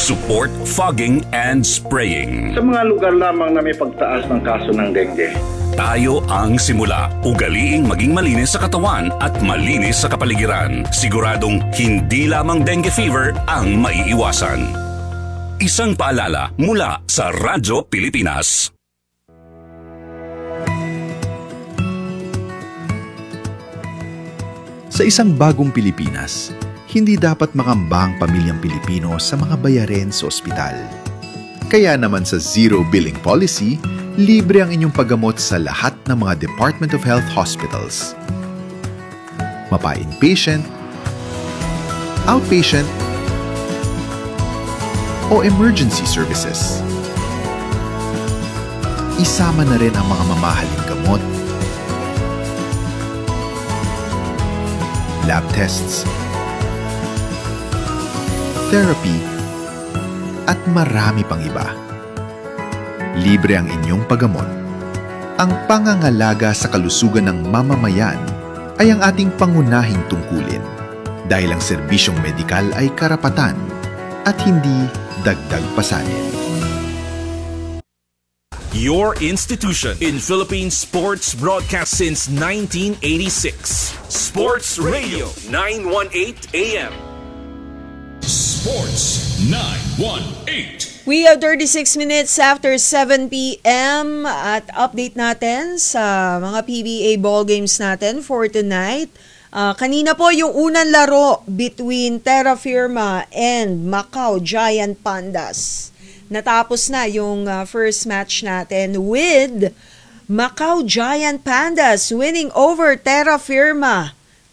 support fogging and spraying. Sa mga lugar lamang na may pagtaas ng kaso ng dengue, Tayo ang simula. Ugaliing maging malinis sa katawan at malinis sa kapaligiran. Siguradong hindi lamang dengue fever ang maiiwasan. Isang paalala mula sa Radyo Pilipinas. Sa isang bagong Pilipinas, hindi dapat makamba ang pamilyang Pilipino sa mga bayarin sa ospital. Kaya naman sa Zero Billing Policy, libre ang inyong paggamot sa lahat ng mga Department of Health hospitals. Mapa-inpatient, outpatient, o emergency services. Isama na rin ang mga mamahaling gamot, lab tests, therapy, at marami pang iba. Libre ang inyong paggamot. Ang pangangalaga sa kalusugan ng mamamayan ay ang ating pangunahing tungkulin dahil ang serbisyong medikal ay karapatan at hindi dagdag pasanin. Your institution in Philippine sports broadcast since 1986. Sports Radio 918 AM. Sports 918. We are 36 minutes after 7 p.m. at update natin sa mga PBA ball games natin for tonight. Kanina po yung unang laro between Terra Firma and Macau Giant Pandas. Natapos na yung first match natin with Macau Giant Pandas winning over Terra Firma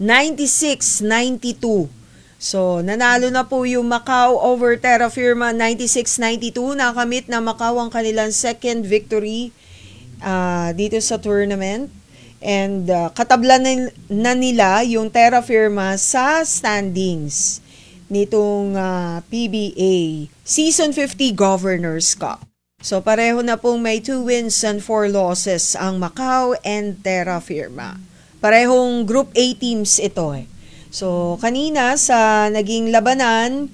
96-92. So, nanalo na po yung Macau over Terra Firma 96-92. Nakamit na Macau ang kanilang second victory dito sa tournament. And katablan na nila yung Terra Firma sa standings nitong PBA Season 50 Governors Cup. So, pareho na pong may 2 wins and 4 losses ang Macau and Terra Firma. Parehong Group A teams ito eh. So, kanina sa naging labanan,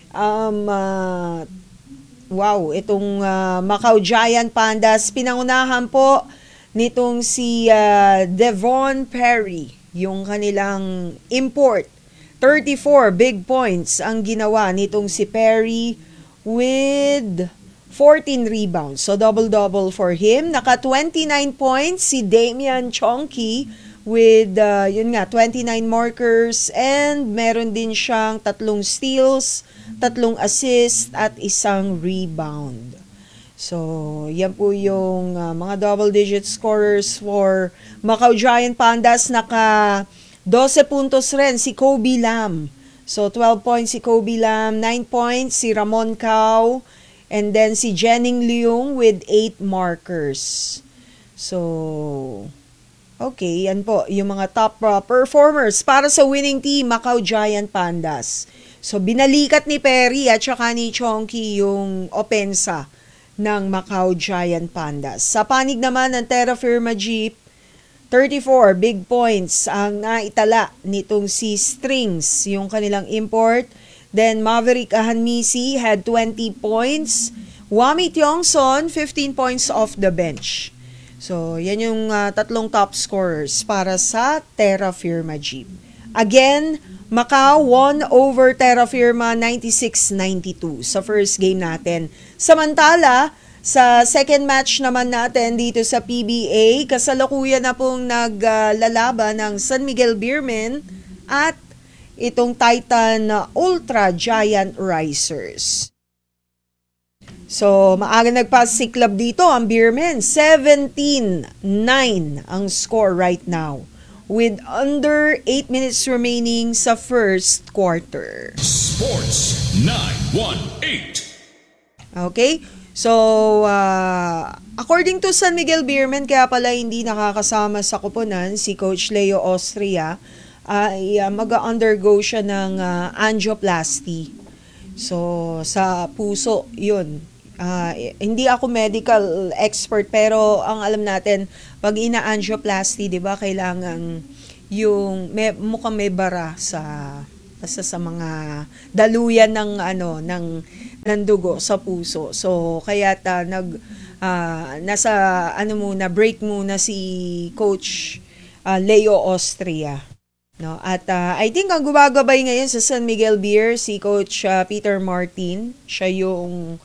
itong Macau Giant Pandas, pinangunahan po nitong si Devon Perry, yung kanilang import. 34 big points ang ginawa nitong si Perry with 14 rebounds. So, double-double for him. Naka 29 points si Damian Chonky with 29 markers, and meron din siyang 3 steals, 3 assists at 1 rebound. So, yan po yung mga double-digit scorers for Macau Giant Pandas. Naka 12 puntos rin si Kobe Lam. So, 12 points si Kobe Lam, 9 points si Ramon Cao, and then si Jenning Leung with 8 markers. So, okay, yan po yung mga top performers para sa winning team, Macau Giant Pandas. So, binalikat ni Perry at saka ni Chonky yung opensa ng Macau Giant Pandas. Sa panig naman ng Terra Firma Jeep, 34 big points ang naitala nitong si Strings, yung kanilang import. Then, Maverick Ahanmisi had 20 points. Wami Tiongson, 15 points off the bench. So, yan yung 3 top scorers para sa Terra Firma Jeep. Again, Macau won over Terra Firma 96-92 sa first game natin. Samantala, sa second match naman natin dito sa PBA, kasalukuyan na pong naglalaban ng San Miguel Beermen at itong Titan Ultra Giant Risers. So, maaga nagpasiklab dito ang Beermen. 17-9 ang score right now with under 8 minutes remaining sa first quarter. Sports 918. Okay? So, according to San Miguel Beermen, kaya pala hindi nakakasama sa koponan si Coach Leo Austria, ay mag-undergo siya ng angioplasty. So, sa puso, yun. Hindi ako medical expert, pero ang alam natin, pag ina-angioplasty, di ba, kailangan yung mukhang may bara sa mga daluyan ng ng dugo sa puso. So kaya nasa break muna si Coach Leo Austria. No, at I think ang gumagabay ngayon sa San Miguel Beer si Coach Peter Martin. Siya yung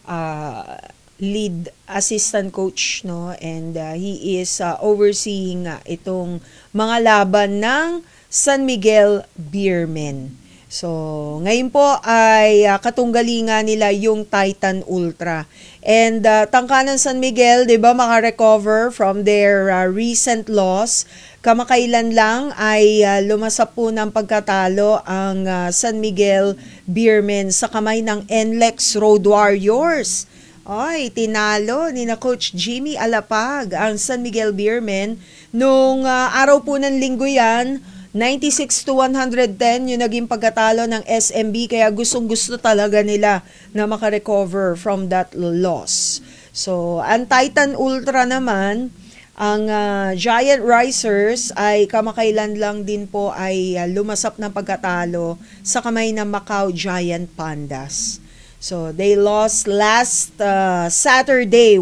lead assistant coach, no, and he is overseeing itong mga laban ng San Miguel Beermen. So, ngayon po ay katunggalingan nila yung Titan Ultra. And tangka ng San Miguel, 'di ba, maka-recover from their recent loss. Kamakailan lang ay lumasap po ng pagkatalo ang San Miguel Beermen sa kamay ng NLEX Road Warriors. Ay, tinalo ni na Coach Jimmy Alapag ang San Miguel Beermen nung araw po ng linggo yan. 96-110 yung naging pagkatalo ng SMB, kaya gustong-gusto talaga nila na makarecover from that loss. So, ang Titan Ultra naman, ang Giant Risers ay kamakailan lang din po ay lumasap ng pagkatalo sa kamay ng Macau Giant Pandas. So, they lost last Saturday,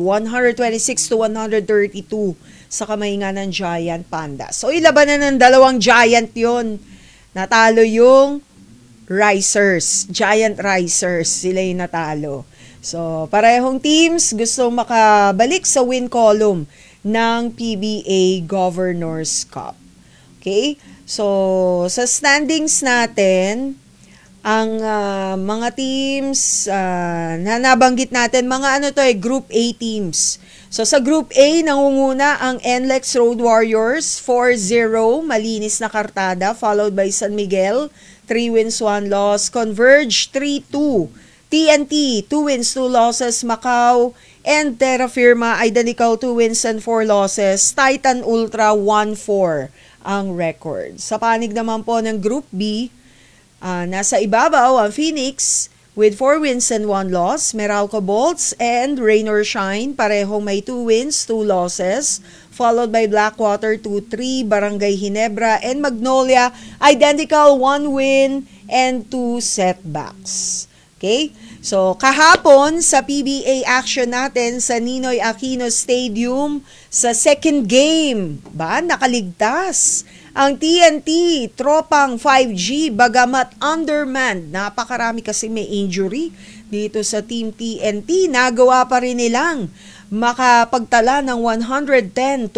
126-132 sa kamay nga ng Giant Panda. So, ilabanan ng dalawang Giant yon. Natalo yung Risers, Giant Risers, sila yung natalo. So, parehong teams gusto makabalik sa win column ng PBA Governors Cup. Okay? So, sa standings natin, ang mga teams na nabanggit natin, mga Group A teams. So sa Group A, nangunguna ang NLEX Road Warriors, 4-0, malinis na kartada, followed by San Miguel, 3 wins, 1 loss. Converge, 3-2. TNT, 2 wins, 2 losses. Macau and Terra Firma, identical, 2 wins and 4 losses. Titan Ultra, 1-4 ang record. Sa panig naman po ng Group B, nasa ibabaw ang Phoenix with 4 wins and 1 loss. Meralco Bolts and Rain or Shine, parehong may 2 wins, 2 losses. Followed by Blackwater, 2-3, Barangay Ginebra and Magnolia, identical, 1 win and 2 setbacks. Okay? So, kahapon sa PBA action natin sa Ninoy Aquino Stadium, sa second game, nakaligtas ang TNT, tropang 5G, bagamat undermanned. Napakarami kasi may injury dito sa Team TNT. Nagawa pa rin nilang makapagtala ng 110-107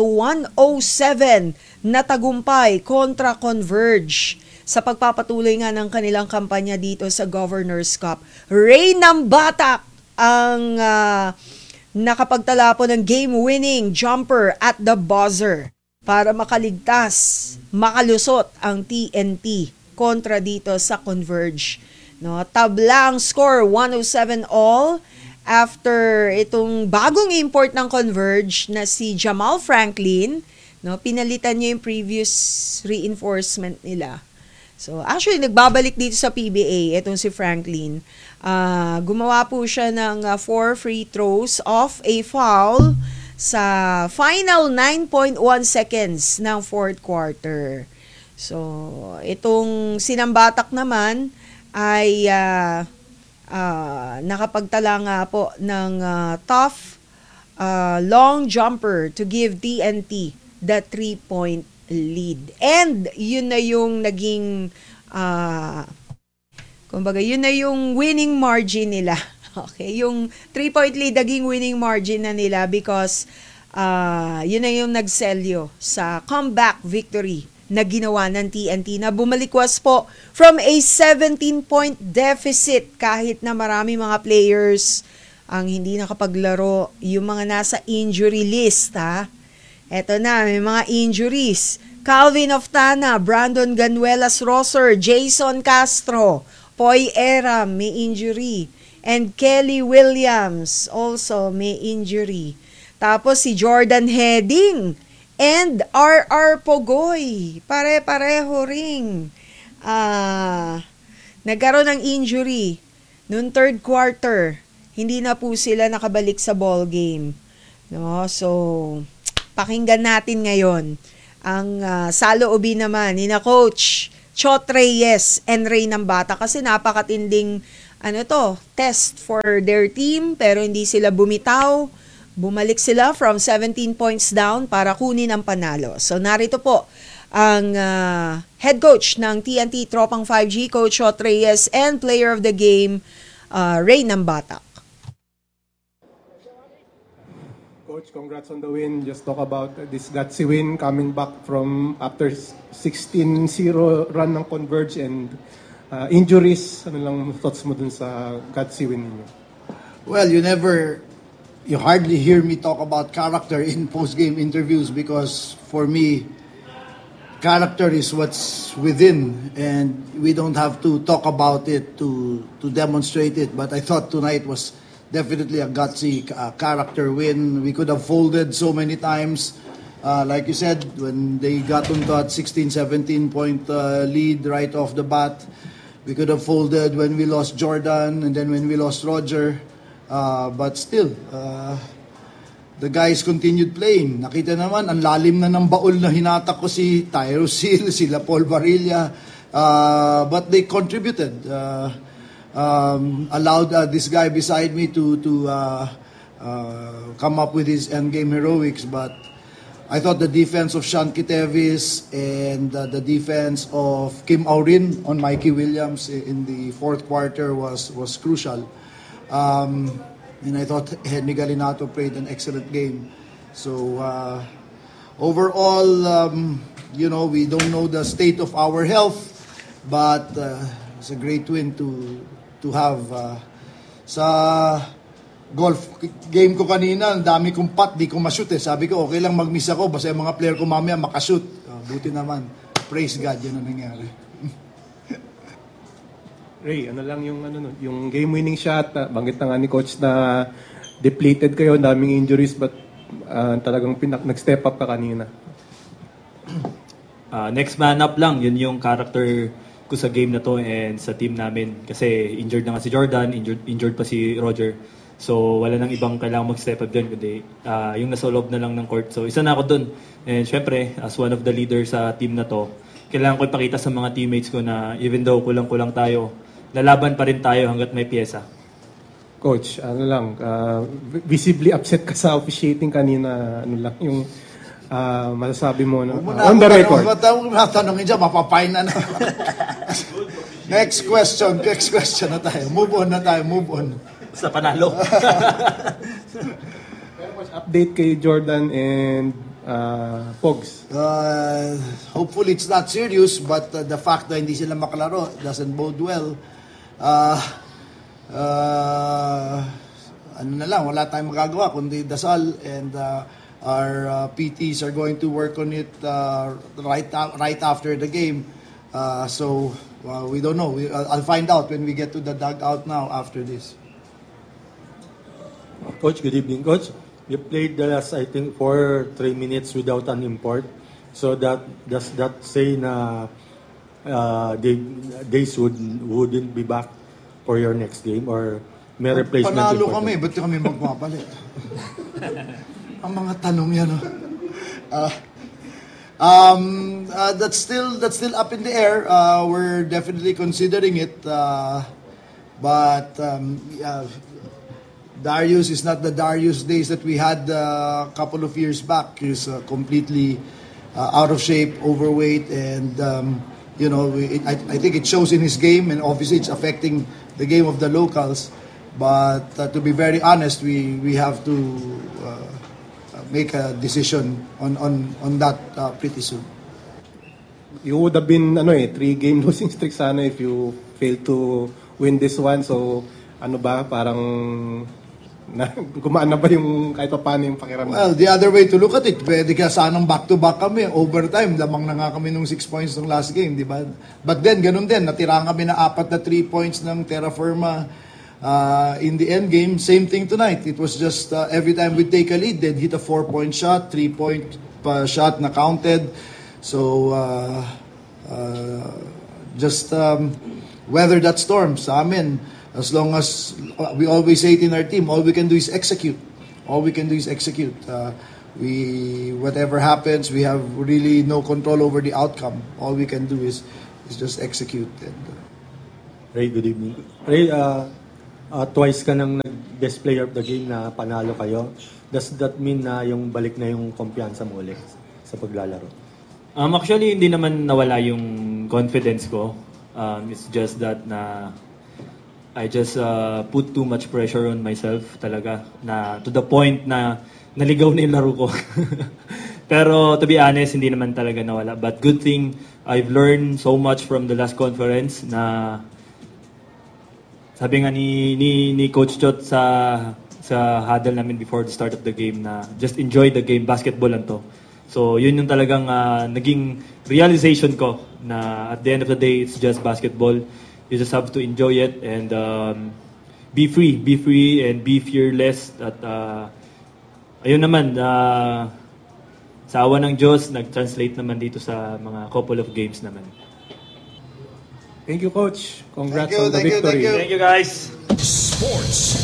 na tagumpay kontra Converge sa pagpapatuloy nga ng kanilang kampanya dito sa Governors Cup. Ray Nambatak ang nakapagtala po ng game-winning jumper at the buzzer para makaligtas, makalusot ang TNT kontra dito sa Converge. No, tabla ang score 107 all after itong bagong import ng Converge na si Jamal Franklin. No, pinalitan niya yung previous reinforcement nila. So, actually, nagbabalik dito sa PBA, itong si Franklin. Gumawa po siya ng 4 free throws off a foul sa final 9.1 seconds ng fourth quarter. So, itong sinambatak naman ay nakapagtala nga po ng tough long jumper to give TNT the 3-point lead. And yun na yung naging yun na yung winning margin nila. Okay, yung 3-point lead naging winning margin na nila because yun na yung nagselyo sa comeback victory na ginawa ng TNT na bumalikwas po from a 17-point deficit kahit na marami mga players ang hindi nakapaglaro, yung mga nasa injury list, ha. Eto na, may mga injuries. Calvin Oftana, Brandon Ganuelas Rosser, Jason Castro, Poy Era, may injury. And Kelly Williams, also may injury. Tapos si Jordan Heading and R.R. Pogoy, pare-pareho ring. Nagkaroon ng injury noong third quarter. Hindi na po sila nakabalik sa ball game. No? So, pakinggan natin ngayon ang saloobin naman ni na Coach Chot Reyes and Ray Nambata kasi napakatinding test for their team, pero hindi sila bumitaw. Bumalik sila from 17 points down para kunin ang panalo. So narito po ang head coach ng TNT Tropang 5G, Coach Shot Reyes, and player of the game, Ray Nambatak. Coach, congrats on the win. Just talk about this gutsy win coming back from after 16-0 run ng Converge and injuries. Ano lang thoughts mo dun sa gutsy win ninyo? Well, you hardly hear me talk about character in post-game interviews because for me, character is what's within and we don't have to talk about it to demonstrate it. But I thought tonight was definitely a gutsy character win. We could have folded so many times. Like you said, when they got on that 16, 17 point lead right off the bat, we could have folded when we lost Jordan and then when we lost Roger. But still, the guys continued playing. Nakita naman, ang lalim na ng baul na hinatak ko si Tyrus Hill, sila Paul Barilla. But they contributed. Allowed this guy beside me to come up with his endgame heroics. But I thought the defense of Sean Kitevis and the defense of Kim Aurin on Mikey Williams in the fourth quarter was crucial. And I thought Henry Galinato played an excellent game. So overall, we don't know the state of our health, but it's a great win to have. Sa golf game ko kanina, ang dami kong putt, di ko ma-shoot eh. Sabi ko, okay lang mag-miss ako, basta yung mga player ko mamaya makashoot. Buti naman. Praise God, yun ang nangyari. Ray, yung game-winning shot, banggit na nga ni Coach na depleted kayo, daming injuries, but talagang nag-step up ka kanina. Next man up lang, yun yung character ko sa game na to and sa team namin. Kasi injured na nga si Jordan, injured pa si Roger. So wala nang ibang kailangang mag-step up din, kundi yung nasa loob na lang ng court. So isa na ako dun. And syempre, as one of the leaders sa team na to, kailangan ko ipakita sa mga teammates ko na even though kulang-kulang tayo, lalaban pa rin tayo hanggat may pyesa. Coach, visibly upset ka sa officiating kanina, yung masasabi mo on the record. Huwag mo tanongin dyan, mapapain na. Next question na tayo. Move on. Sa panalo. Update kay Jordan and Pogs. Hopefully it's not serious, but the fact na hindi sila makalaro doesn't bode well. Wala tayong magagawa kundi dasal, and our PTs are going to work on it right after the game. So we don't know. I'll find out when we get to the dugout now after this. Coach, good evening, Coach. You played the last, I think, 3 minutes without an import. So does that say na they wouldn't be back for your next game, or may replacement? Panalo kami, ba't kami magpapalit? Ang mga tanong yan. That's still up in the air. We're definitely considering it, but Darius is not the Darius days that we had a couple of years back. He's completely out of shape, overweight, and I think it shows in his game, and obviously it's affecting the game of the locals. But to be very honest, we have to make a decision on that pretty soon. You would have been 3-game losing streak sana if you failed to win this one. So parang gumaan na ba yung kahit paano yung pakiramdam? Well, the other way to look at it, pwede ka sanang back-to-back kami. Overtime, lamang na nga kami nung 6 points ng last game, di ba? But then, ganun din, natirang kami na 4 na 3 points ng Terra Firma in the end game. Same thing tonight. It was just every time we take a lead, they'd hit a 4-point shot, 3-point shot na counted. So, just weather that storm sa amin. As long as we always say it in our team, all we can do is execute. Whatever happens, we have really no control over the outcome. All we can do is just execute. Ray, good evening. Ray, twice ka nang nag-best player of the game na panalo kayo. Does that mean na yung balik na yung kumpiyansa mo ulit sa paglalaro? Actually, hindi naman nawala yung confidence ko. It's just that na I just put too much pressure on myself talaga, na to the point na naligaw na yung laro ko. Pero to be honest, hindi naman talaga nawala. But good thing, I've learned so much from the last conference na sabi nga ni Coach Chot sa huddle namin before the start of the game na just enjoy the game, basketball lang to. So yun yung talagang naging realization ko na at the end of the day, it's just basketball. You just have to enjoy it and be free and be fearless. At ayun naman, sa awa ng Diyos, nag-translate naman dito sa mga couple of games naman. Thank you, Coach. Congrats on the victory. Thank you, guys. Sports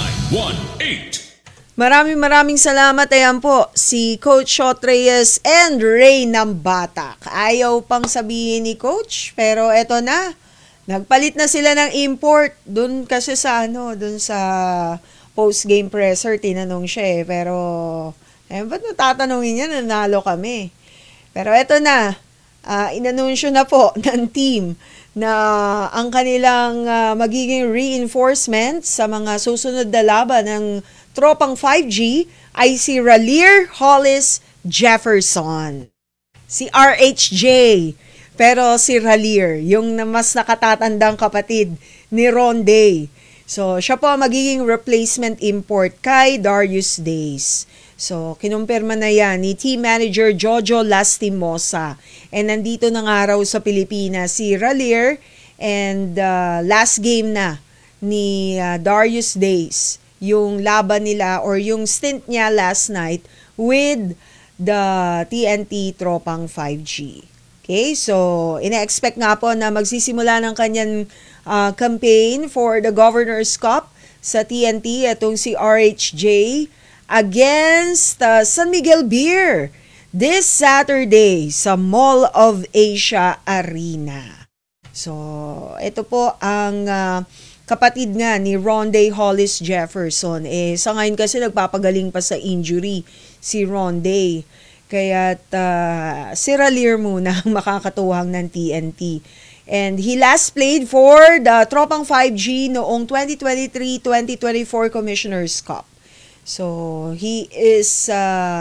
918. Maraming salamat. Ayan po, si Coach Shot Reyes and Ray Nambatak. Ayaw pang sabihin ni Coach, pero eto na. Nagpalit na sila ng import. Doon kasi doon sa post-game presser, tinanong siya Pero, ba't tatanungin niya, nanalo kami. Pero eto na, inanunsyo na po ng team na ang kanilang magiging reinforcement sa mga susunod na laban ng Tropang 5G ay si Ralier Hollis Jefferson. Si RHJ. Pero si Ralier, yung mas nakatatandang kapatid ni Ronday. So, siya po ang magiging replacement import kay Darius Days. So, kinumpirma na yan ni team manager Jojo Lastimosa. And nandito na nga raw sa Pilipinas si Ralier and last game na ni Darius Days. Yung laban nila or yung stint niya last night with the TNT Tropang 5G. Okay, so ina-expect nga po na magsisimula ng kanyang campaign for the Governor's Cup sa TNT itong si RHJ against San Miguel Beer this Saturday sa Mall of Asia Arena. So, ito po ang kapatid nga ni Ronday Hollis Jefferson. Sa ngayon kasi nagpapagaling pa sa injury si Ronday. Kaya't si Ralier muna ang makakatuwang ng TNT. And he last played for the Tropang 5G noong 2023-2024 Commissioner's Cup. So, he is,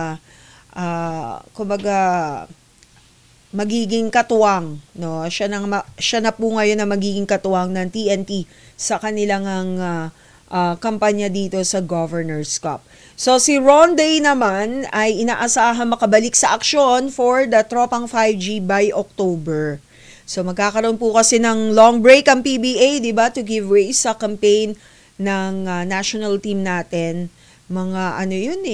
magiging katuwang. No? Siya na po ngayon na magiging katuwang ng TNT sa kanilang kampanya dito sa Governor's Cup. So, si Ronday naman ay inaasahan makabalik sa aksyon for the Tropang 5G by October. So, magkakaroon po kasi ng long break ang PBA, di ba, to give way sa campaign ng national team natin. Mga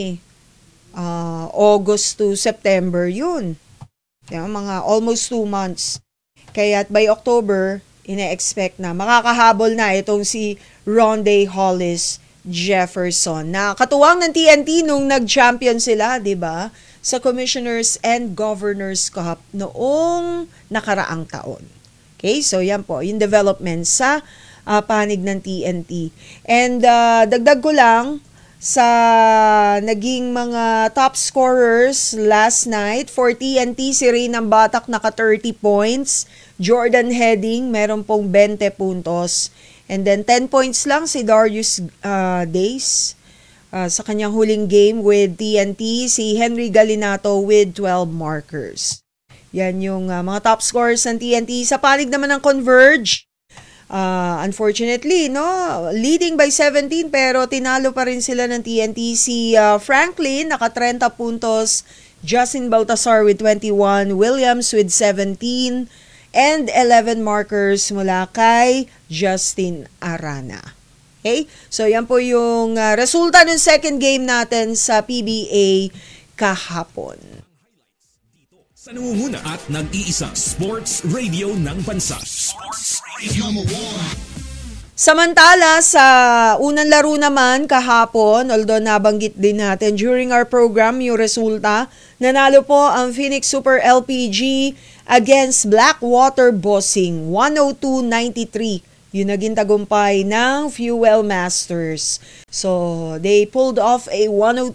August to September yun. Mga almost 2 months. Kaya by October, ina-expect na makakahabol na itong si Ronday Hollis Jefferson. Na katuwang ng TNT nung nag-champion sila, di ba? Sa Commissioners and Governors Cup noong nakaraang taon. Okay, so yan po, yung development sa panig ng TNT. And dagdag ko lang, sa naging mga top scorers last night for TNT, si Ray Nambatak naka 30 points, Jordan Heading meron pong 20 puntos, and then 10 points lang si Darius Days sa kanyang huling game with TNT, si Henry Galinato with 12 markers. Yan yung mga top scorers ng TNT. Sa panig naman ng Converge, unfortunately, leading by 17 pero tinalo pa rin sila ng TNT. Si Franklin naka 30 puntos, Justin Baltasar with 21, Williams with 17, and 11 markers mula kay Justin Arana. Okay? So yan po yung resulta ng second game natin sa PBA kahapon. Sa nangunguna at nag-iisang sports radio ng bansa. Sports Radio #1. Samantala, sa unang laro naman kahapon, although nabanggit din natin during our program yung resulta, nanalo po ang Phoenix Super LPG against Blackwater Bossing, 102-93 yung naging tagumpay ng Fuel Masters. So, they pulled off a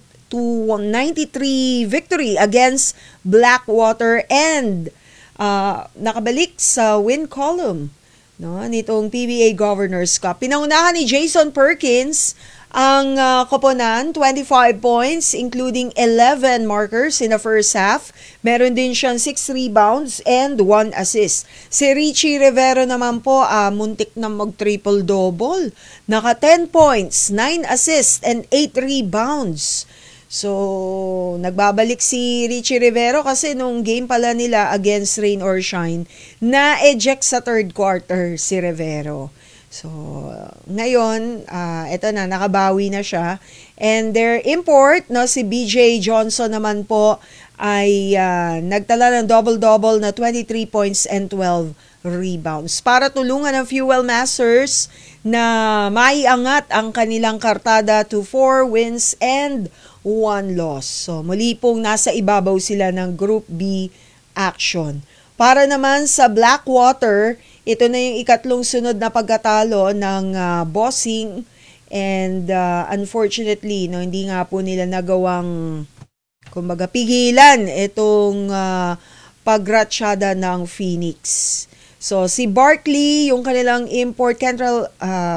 102-93 victory against Blackwater and nakabalik sa win column, no, nitong PBA Governors Cup. Pinangunahan ni Jason Perkins ang koponan, 25 points, including 11 markers in the first half. Meron din siyang 6 rebounds and 1 assist. Si Richie Rivero naman po, muntik na mag-triple-double. Naka 10 points, 9 assists, and 8 rebounds. So, nagbabalik si Richie Rivero kasi nung game pala nila against Rain or Shine, na-eject sa third quarter si Rivero. So, ngayon, eto na, nakabawi na siya. And their import, no, si BJ Johnson naman po, ay nagtala ng double-double na 23 points and 12 rebounds para tulungan ng Fuel Masters na maiangat ang kanilang kartada to 4 wins and 1 loss. So, muli pong nasa ibabaw sila ng Group B action. Para naman sa Blackwater, ito na yung ikatlong sunod na pagkatalo ng Bossing and unfortunately, no, hindi nga po nila nagawang kumbaga pigilan itong pagratsyada ng Phoenix. So si Barkley, yung kanilang import, Kentrell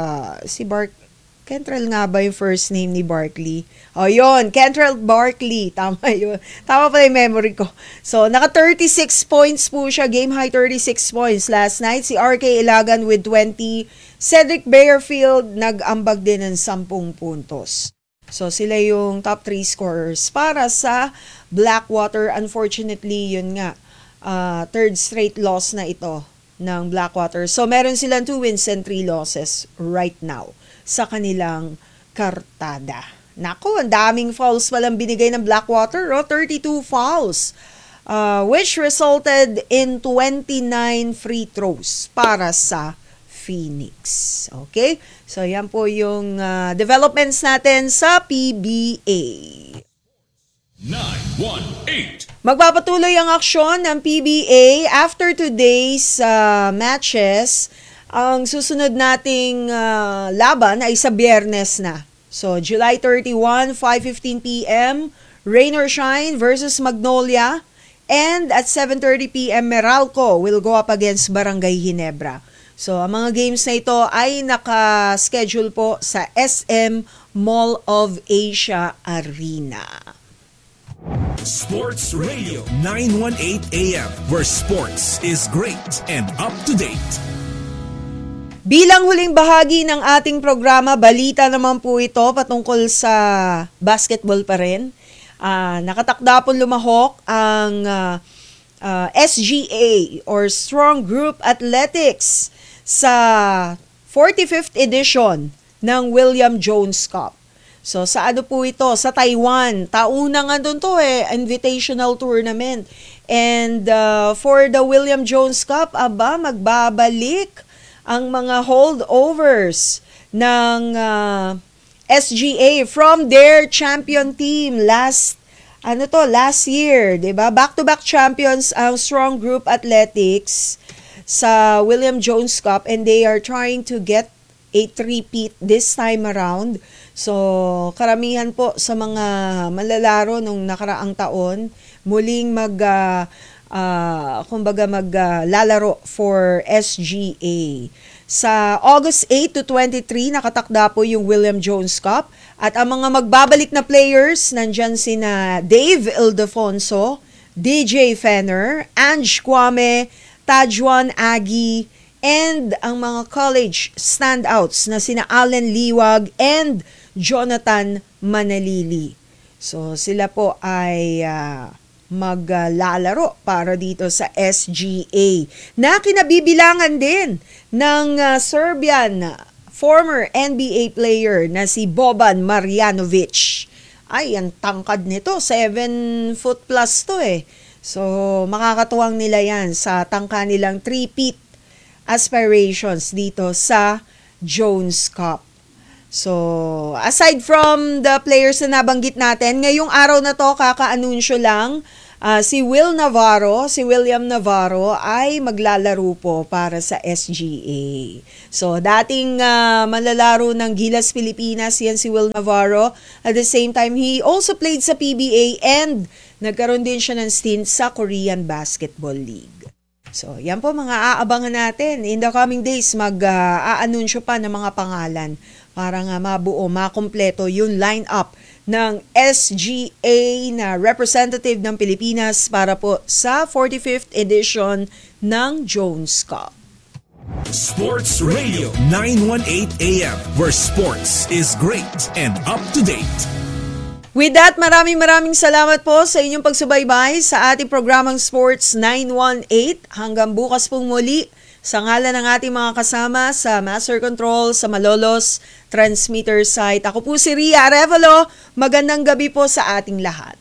nga ba yung first name ni Barkley? O yun, Kentrell Barkley. Tama yun. Tama pala yung memory ko. So, naka 36 points po siya. Game high 36 points last night. Si RK Ilagan with 20. Cedric Bearfield nag-ambag din ng 10 puntos. So, sila yung top 3 scorers para sa Blackwater. Unfortunately, yun nga, third straight loss na ito ng Blackwater. So, meron silang 2 wins and 3 losses right now sa kanilang kartada. Naku, ang daming fouls palang binigay ng Blackwater, 32 fouls, which resulted in 29 free throws para sa Phoenix. Okay? So, yan po yung developments natin sa PBA. 918. Magpapatuloy ang aksyon ng PBA after today's matches. Ang susunod nating laban ay sa Biyernes na. So, July 31, 5:15 p.m., Rain or Shine versus Magnolia. And at 7:30 p.m., Meralco will go up against Barangay Ginebra. So, ang mga games na ito ay naka-schedule po sa SM Mall of Asia Arena. Sports Radio 918 AM, where sports is great and up to date. Bilang huling bahagi ng ating programa, balita naman po ito patungkol sa basketball pa rin. Nakatakda po lumahok ang SGA or Strong Group Athletics sa 45th edition ng William Jones Cup. So sa ano po ito? Sa Taiwan. Tauna nga doon to invitational tournament. And for the William Jones Cup, magbabalik ang mga holdovers ng SGA from their champion team last year, 'di ba? Back-to-back champions ang Strong Group Athletics sa William Jones Cup and they are trying to get a three-peat this time around. So, karamihan po sa mga malalaro nung nakaraang taon muling maglalaro for SGA. Sa August 8 to 23, nakatakda po yung William Jones Cup. At ang mga magbabalik na players, nandyan sina Dave Ildefonso, DJ Fenner, Ange Kwame, Tajuan Agi, and ang mga college standouts na sina Allen Liwag and Jonathan Manalili. So sila po ay maglalaro para dito sa SGA na kinabibilangan din ng Serbian former NBA player na si Boban Marjanovic. Ay, ang tangkad nito, 7 foot plus to So, makakatuwang nila yan sa tangka nilang three-peat aspirations dito sa Jones Cup. So, aside from the players na nabanggit natin, ngayong araw na to, kaka-anunsyo lang si William Navarro ay maglalaro po para sa SGA. So, dating manlalaro ng Gilas Pilipinas, yan si Will Navarro. At the same time, he also played sa PBA and nagkaroon din siya ng stint sa Korean Basketball League. So, yan po mga aabangan natin. In the coming days, mag-aanunsyo pa ng mga pangalan para nga mabuo, makumpleto yung line-up ng SGA na representative ng Pilipinas para po sa 45th edition ng Jones Cup. Sports Radio 918 AM, where sports is great and up to date. With that, maraming salamat po sa inyong pagsubaybay sa ating programang Sports 918. Hanggang bukas pong muli. Sa ngalan ng ating mga kasama sa Master Control, sa Malolos Transmitter Site. Ako po si Ria Arevalo. Magandang gabi po sa ating lahat.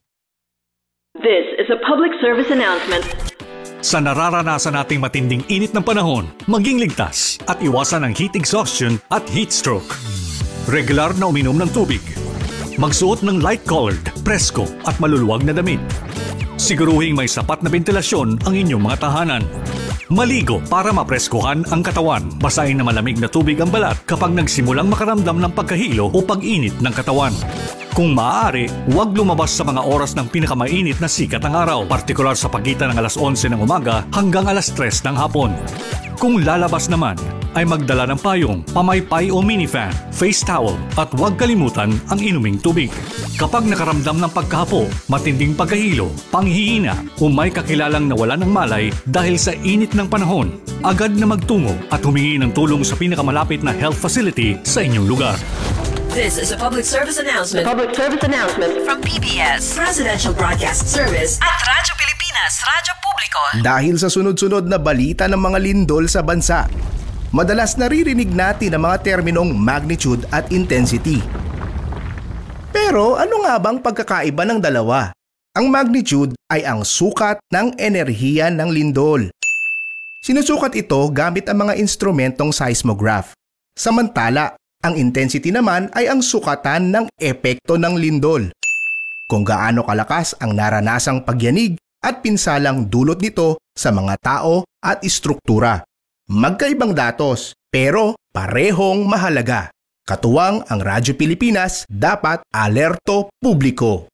This is a public service announcement. Sa nararanasan nating matinding init ng panahon, maging ligtas at iwasan ang heat exhaustion at heat stroke. Regular na uminom ng tubig. Magsuot ng light-colored, presko at maluluwag na damit. Siguruhing may sapat na ventilasyon ang inyong mga tahanan. Maligo para mapreskuhan ang katawan. Basahin na malamig na tubig ang balat kapag nagsimulang makaramdam ng pagkahilo o pag-init ng katawan. Kung maaari, huwag lumabas sa mga oras ng pinakamainit na sikat ng araw, partikular sa pagitan ng alas 11 ng umaga hanggang alas 3 ng hapon. Kung lalabas naman, ay magdala ng payong, pamaypay o minifan, face towel at huwag kalimutan ang inuming tubig. Kapag nakaramdam ng pagkahapo, matinding pagkahilo, panghihina o may kakilalang nawalan ng malay dahil sa init ng panahon, agad na magtungo at humingi ng tulong sa pinakamalapit na health facility sa inyong lugar. This is a public service announcement. Public service announcement from PBS, Presidential Broadcast Service at Radyo Pilipinas, Radyo Publiko. Dahil sa sunod-sunod na balita ng mga lindol sa bansa, madalas naririnig natin ang mga terminong magnitude at intensity. Pero ano nga bang pagkakaiba ng dalawa? Ang magnitude ay ang sukat ng enerhiya ng lindol. Sinusukat ito gamit ang mga instrumentong seismograph. Samantala, ang intensity naman ay ang sukatan ng epekto ng lindol. Kung gaano kalakas ang naranasang pagyanig at pinsalang dulot nito sa mga tao at istruktura. Magkaibang datos, pero parehong mahalaga. Katuwang ang Radyo Pilipinas, dapat alerto publiko.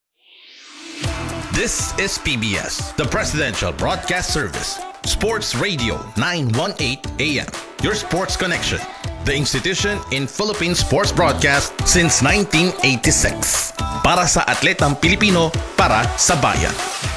This is PBS, the Presidential Broadcast Service. Sports Radio 918 AM, your sports connection. The institution in Philippine sports broadcast since 1986. Para sa atletang Pilipino, para sa bayan.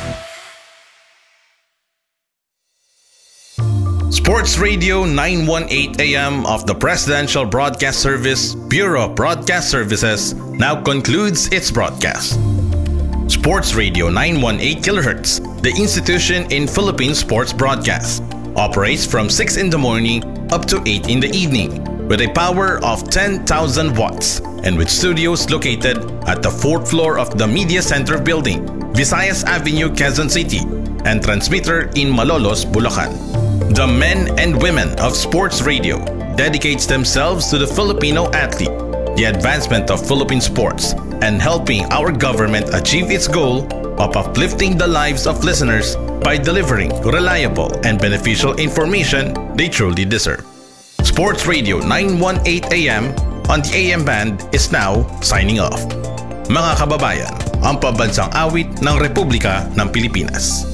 Sports Radio 918 AM of the Presidential Broadcast Service, Bureau of Broadcast Services, now concludes its broadcast. Sports Radio 918 kHz, the institution in Philippine sports broadcast, operates from 6 in the morning up to 8 in the evening with a power of 10,000 watts and with studios located at the 4th floor of the Media Center building, Visayas Avenue, Quezon City, and transmitter in Malolos, Bulacan. The men and women of Sports Radio dedicates themselves to the Filipino athlete, the advancement of Philippine sports, and helping our government achieve its goal of uplifting the lives of listeners by delivering reliable and beneficial information they truly deserve. Sports Radio 918 AM on the AM band is now signing off. Mga kababayan, ang pambansang awit ng Republika ng Pilipinas.